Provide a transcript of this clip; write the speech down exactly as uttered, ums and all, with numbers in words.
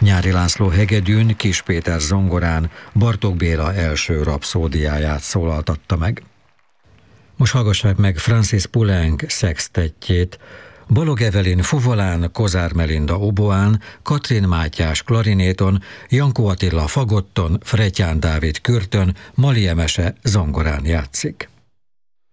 Nyári László hegedűn, Kiss Péter zongorán Bartók Béla első rapszódiáját szólaltatta meg. Most hallgassák meg Francis Poulenc szextettjét, Balog Evelin fuvolán, Kozár Melinda oboán, Katrin Mátyás klarinéton, Jankó Attila fagotton, Fretyán Dávid kürtön, Mali Emese zongorán játszik.